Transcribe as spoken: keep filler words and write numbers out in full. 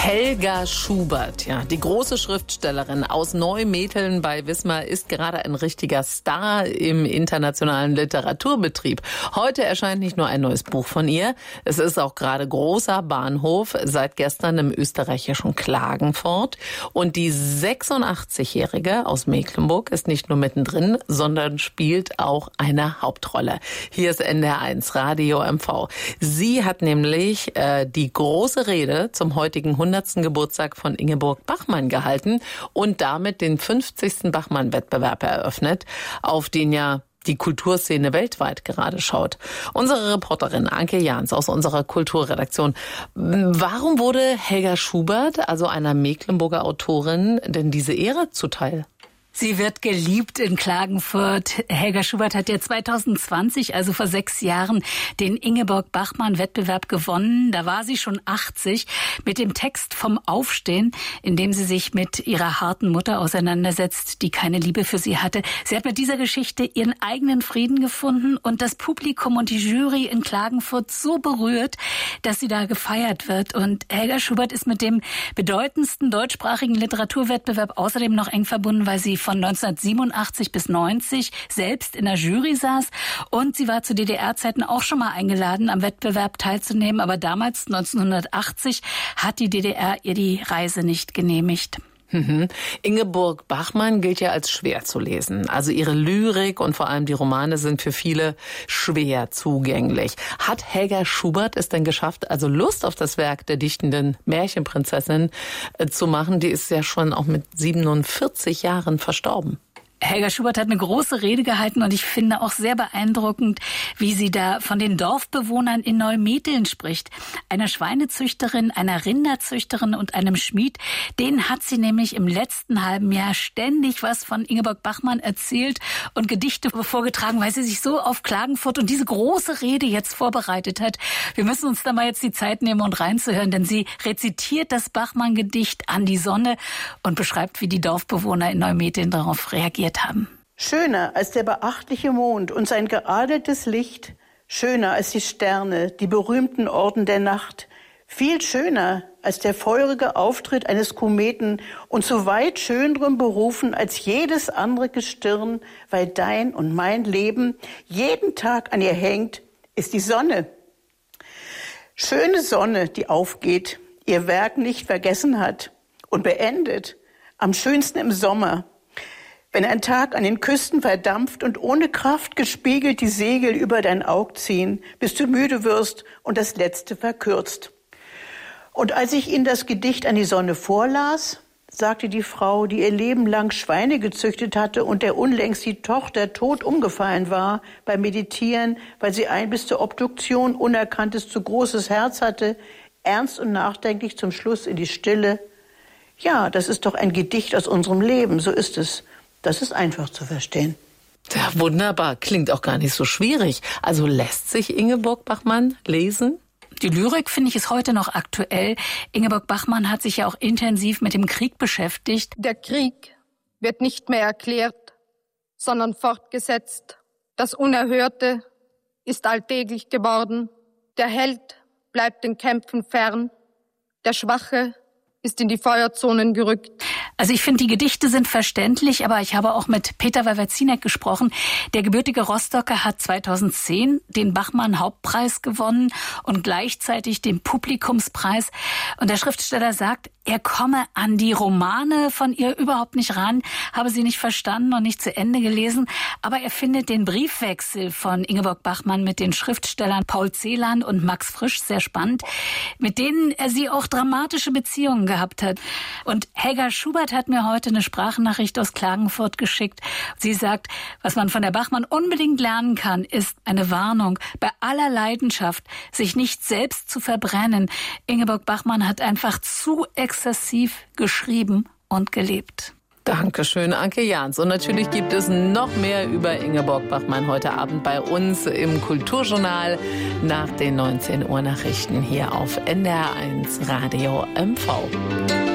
Helga Schubert, ja, die große Schriftstellerin aus Neumetteln bei Wismar, ist gerade ein richtiger Star im internationalen Literaturbetrieb. Heute erscheint nicht nur ein neues Buch von ihr, es ist auch gerade großer Bahnhof seit gestern im österreichischen Klagenfurt. Und die sechsundachtzigjährige aus Mecklenburg ist nicht nur mittendrin, sondern spielt auch eine Hauptrolle. Hier ist N D R eins Radio M V. Sie hat nämlich äh, die große Rede zum heutigen hundertsten Geburtstag von Ingeborg Bachmann gehalten und damit den fünfzigsten Bachmann-Wettbewerb eröffnet, auf den ja die Kulturszene weltweit gerade schaut. Unsere Reporterin Anke Jahns aus unserer Kulturredaktion. Warum wurde Helga Schubert, also einer Mecklenburger Autorin, denn diese Ehre zuteil? Sie wird geliebt in Klagenfurt. Helga Schubert hat ja zwanzig zwanzig, also vor sechs Jahren, den Ingeborg-Bachmann-Wettbewerb gewonnen. Da war sie schon achtzig, mit dem Text vom Aufstehen, in dem sie sich mit ihrer harten Mutter auseinandersetzt, die keine Liebe für sie hatte. Sie hat mit dieser Geschichte ihren eigenen Frieden gefunden und das Publikum und die Jury in Klagenfurt so berührt, dass sie da gefeiert wird. Und Helga Schubert ist mit dem bedeutendsten deutschsprachigen Literaturwettbewerb außerdem noch eng verbunden, weil sie von neunzehnhundertsiebenundachtzig bis neunzig selbst in der Jury saß und sie war zu D D R-Zeiten auch schon mal eingeladen, am Wettbewerb teilzunehmen, aber damals, neunzehnhundertachtzig, hat die D D R ihr die Reise nicht genehmigt. Mhm. Ingeborg Bachmann gilt ja als schwer zu lesen. Also ihre Lyrik und vor allem die Romane sind für viele schwer zugänglich. Hat Helga Schubert es denn geschafft, also Lust auf das Werk der dichtenden Märchenprinzessin äh, zu machen? Die ist ja schon auch mit siebenundvierzig Jahren verstorben. Helga Schubert hat eine große Rede gehalten und ich finde auch sehr beeindruckend, wie sie da von den Dorfbewohnern in Neumetteln spricht. Einer Schweinezüchterin, einer Rinderzüchterin und einem Schmied. Denen hat sie nämlich im letzten halben Jahr ständig was von Ingeborg Bachmann erzählt und Gedichte vorgetragen, weil sie sich so auf Klagenfurt und diese große Rede jetzt vorbereitet hat. Wir müssen uns da mal jetzt die Zeit nehmen und reinzuhören, denn sie rezitiert das Bachmann-Gedicht An die Sonne und beschreibt, wie die Dorfbewohner in Neumetteln darauf reagiert haben. Schöner als der beachtliche Mond und sein geadertes Licht, schöner als die Sterne, die berühmten Orden der Nacht, viel schöner als der feurige Auftritt eines Kometen und zu weit schönerem berufen als jedes andere Gestirn, weil dein und mein Leben jeden Tag an ihr hängt, ist die Sonne. Schöne Sonne, die aufgeht, ihr Werk nicht vergessen hat und beendet, am schönsten im Sommer. Wenn ein Tag an den Küsten verdampft und ohne Kraft gespiegelt die Segel über dein Aug ziehen, bis du müde wirst und das Letzte verkürzt. Und als ich ihnen das Gedicht An die Sonne vorlas, sagte die Frau, die ihr Leben lang Schweine gezüchtet hatte und der unlängst die Tochter tot umgefallen war beim Meditieren, weil sie ein bis zur Obduktion unerkanntes zu großes Herz hatte, ernst und nachdenklich zum Schluss in die Stille: Ja, das ist doch ein Gedicht aus unserem Leben, so ist es. Das ist einfach zu verstehen. Ja, wunderbar. Klingt auch gar nicht so schwierig. Also lässt sich Ingeborg Bachmann lesen? Die Lyrik, finde ich, ist heute noch aktuell. Ingeborg Bachmann hat sich ja auch intensiv mit dem Krieg beschäftigt. Der Krieg wird nicht mehr erklärt, sondern fortgesetzt. Das Unerhörte ist alltäglich geworden. Der Held bleibt den Kämpfen fern. Der Schwache ist in die Feuerzonen gerückt. Also ich finde, die Gedichte sind verständlich, aber ich habe auch mit Peter Wawrzynek gesprochen. Der gebürtige Rostocker hat zweitausendzehn den Bachmann-Hauptpreis gewonnen und gleichzeitig den Publikumspreis. Und der Schriftsteller sagt, er komme an die Romane von ihr überhaupt nicht ran, habe sie nicht verstanden und nicht zu Ende gelesen. Aber er findet den Briefwechsel von Ingeborg Bachmann mit den Schriftstellern Paul Celan und Max Frisch sehr spannend, mit denen er sie auch dramatische Beziehungen gehabt hat. Und Helga Schubert hat mir heute eine Sprachnachricht aus Klagenfurt geschickt. Sie sagt, was man von der Bachmann unbedingt lernen kann, ist eine Warnung, bei aller Leidenschaft sich nicht selbst zu verbrennen. Ingeborg Bachmann hat einfach zu exzessiv geschrieben und gelebt. Dankeschön, Anke Jahns. Und natürlich gibt es noch mehr über Ingeborg Bachmann heute Abend bei uns im Kulturjournal nach den neunzehn Uhr Nachrichten hier auf N D R eins Radio M V.